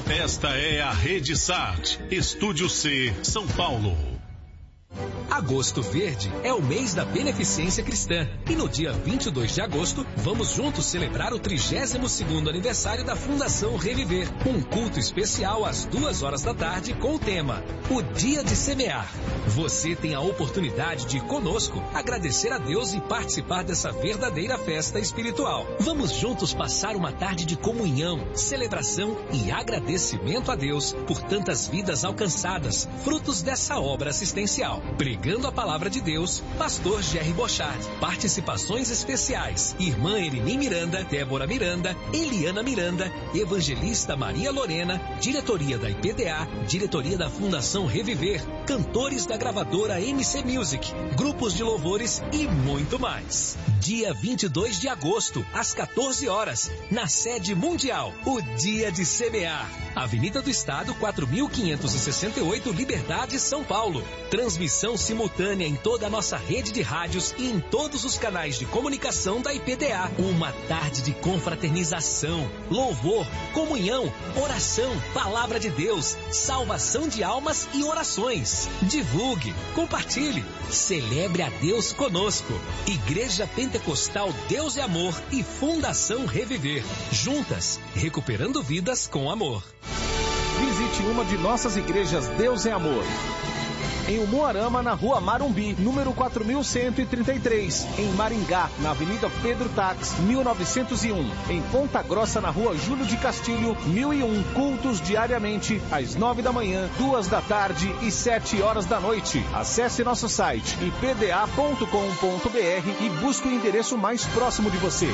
Esta é a Rede Sat, Estúdio C, São Paulo. Agosto Verde é o mês da beneficência cristã e no dia 22 de agosto vamos juntos celebrar o 32º aniversário da Fundação Reviver. Um culto especial às 2 da tarde com o tema O Dia de Semear. Você tem a oportunidade de conosco agradecer a Deus e participar dessa verdadeira festa espiritual. Vamos juntos passar uma tarde de comunhão, celebração e agradecimento a Deus por tantas vidas alcançadas, frutos dessa obra assistencial. Pregando a palavra de Deus, Pastor Jerry Bochard. Participações especiais: Irmã Elini Miranda, Débora Miranda, Eliana Miranda, Evangelista Maria Lorena, Diretoria da IPDA, Diretoria da Fundação Reviver, cantores da gravadora MC Music, grupos de louvores e muito mais. Dia 22 de agosto, às 14 horas, na sede mundial, o Dia de Semear. Avenida do Estado, 4.568, Liberdade, São Paulo. Transmissão simultânea em toda a nossa rede de rádios e em todos os canais de comunicação da IPDA. Uma tarde de confraternização, louvor, comunhão, oração, palavra de Deus, salvação de almas e orações. Divulgue, compartilhe, celebre a Deus conosco. Igreja Pentecostal Deus é Amor e Fundação Reviver. Juntas, recuperando vidas com amor. Visite uma de nossas igrejas Deus é Amor. Em Umuarama, na Rua Marumbi, número 4133. Em Maringá, na Avenida Pedro Tax, 1901. Em Ponta Grossa, na Rua Júlio de Castilho, 1001. Cultos diariamente, às 9 da manhã, 2 da tarde e 7 horas da noite. Acesse nosso site ipda.com.br e busque o endereço mais próximo de você.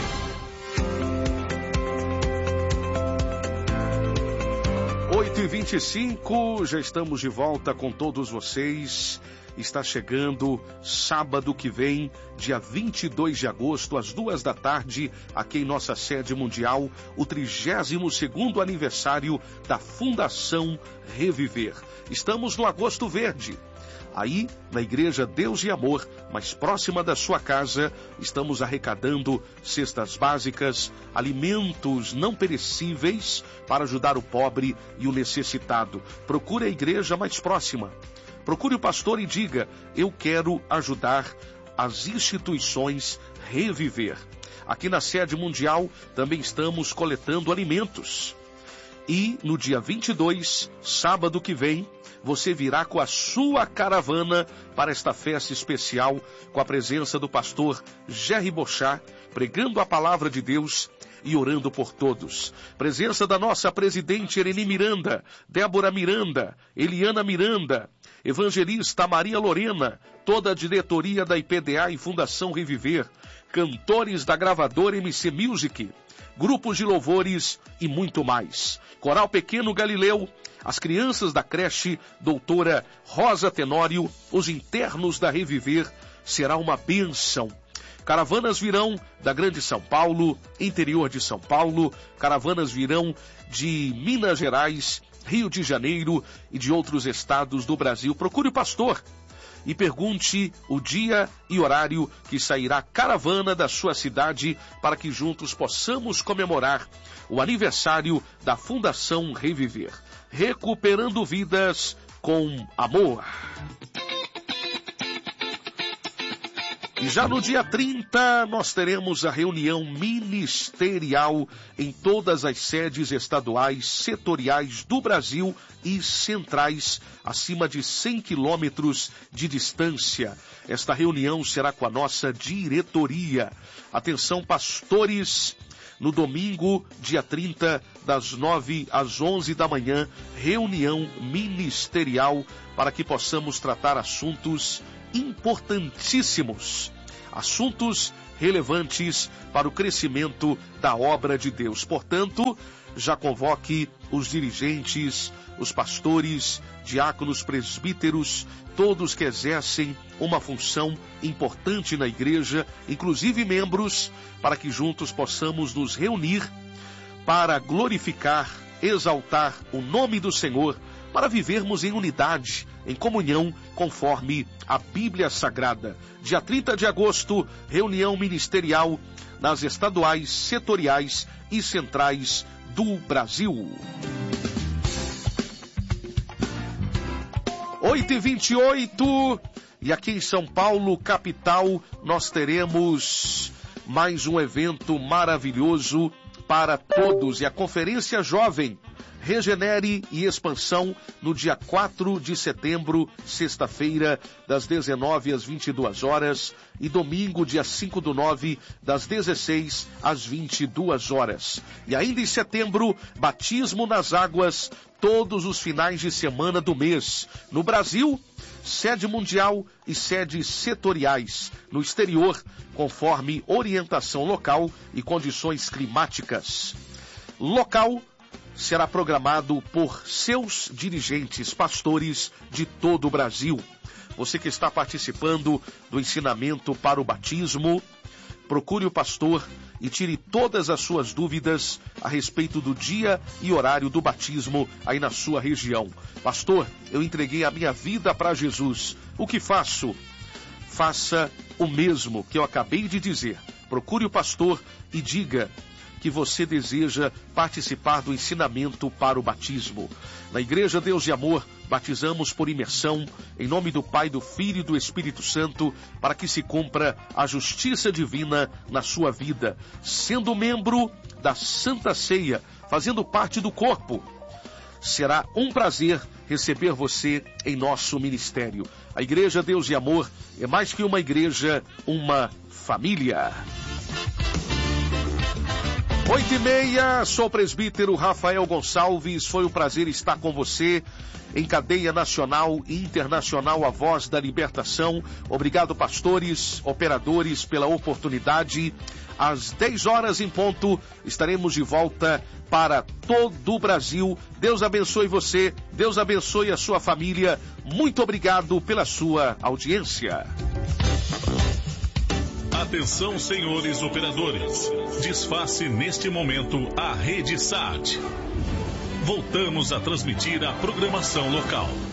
8h25, já estamos de volta com todos vocês. Está chegando sábado que vem, dia 22 de agosto, às 2 da tarde, aqui em nossa sede mundial, o 32º aniversário da Fundação Reviver. Estamos no Agosto Verde. Aí, na Igreja Deus e Amor, mais próxima da sua casa, estamos arrecadando cestas básicas, alimentos não perecíveis para ajudar o pobre e o necessitado. Procure a igreja mais próxima. Procure o pastor e diga: eu quero ajudar as instituições Reviver. Aqui na sede mundial também estamos coletando alimentos. E no dia 22, sábado que vem, você virá com a sua caravana para esta festa especial, com a presença do pastor Jerry Bochard, pregando a palavra de Deus e orando por todos. Presença da nossa presidente Eleni Miranda, Débora Miranda, Eliana Miranda, evangelista Maria Lorena, toda a diretoria da IPDA e Fundação Reviver, cantores da gravadora MC Music, grupos de louvores e muito mais. Coral Pequeno Galileu, as crianças da creche Doutora Rosa Tenório, os internos da Reviver, será uma bênção. Caravanas virão da Grande São Paulo, interior de São Paulo, caravanas virão de Minas Gerais, Rio de Janeiro e de outros estados do Brasil. Procure o pastor e pergunte o dia e horário que sairá a caravana da sua cidade para que juntos possamos comemorar o aniversário da Fundação Reviver. Recuperando vidas com amor. E já no dia 30, nós teremos a reunião ministerial em todas as sedes estaduais, setoriais do Brasil e centrais, acima de 100 quilômetros de distância. Esta reunião será com a nossa diretoria. Atenção, pastores, no domingo, dia 30, das 9 às 11 da manhã, reunião ministerial para que possamos tratar assuntos importantíssimos, assuntos relevantes para o crescimento da obra de Deus. Portanto, já convoque os dirigentes, os pastores, diáconos, presbíteros, todos que exercem uma função importante na igreja, inclusive membros, para que juntos possamos nos reunir para glorificar, exaltar o nome do Senhor, para vivermos em unidade, em comunhão, conforme a Bíblia Sagrada. Dia 30 de agosto, reunião ministerial nas estaduais, setoriais e centrais do Brasil. 8h28, e aqui em São Paulo, capital, nós teremos mais um evento maravilhoso para todos. E a Conferência Jovem Regenere e Expansão, no dia 4 de setembro, sexta-feira, das 19 às 22 horas, e domingo, dia 5/9, das 16 às 22 horas. E ainda em setembro, batismo nas águas, todos os finais de semana do mês. No Brasil, sede mundial e sedes setoriais. No exterior, conforme orientação local e condições climáticas. Local será programado por seus dirigentes, pastores de todo o Brasil. Você que está participando do ensinamento para o batismo, procure o pastor e tire todas as suas dúvidas a respeito do dia e horário do batismo aí na sua região. Pastor, eu entreguei a minha vida para Jesus. O que faço? Faça o mesmo que eu acabei de dizer. Procure o pastor e diga que você deseja participar do ensinamento para o batismo. Na Igreja Deus de Amor, batizamos por imersão, em nome do Pai, do Filho e do Espírito Santo, para que se cumpra a justiça divina na sua vida, sendo membro da Santa Ceia, fazendo parte do corpo. Será um prazer receber você em nosso ministério. A Igreja Deus de Amor é mais que uma igreja, uma família. 8h30, sou o presbítero Rafael Gonçalves, foi um prazer estar com você em cadeia nacional e internacional, a voz da libertação. Obrigado, pastores, operadores, pela oportunidade. Às 10 horas em ponto, estaremos de volta para todo o Brasil. Deus abençoe você, Deus abençoe a sua família. Muito obrigado pela sua audiência. Atenção, senhores operadores. Desface neste momento a Rede SAT. Voltamos a transmitir a programação local.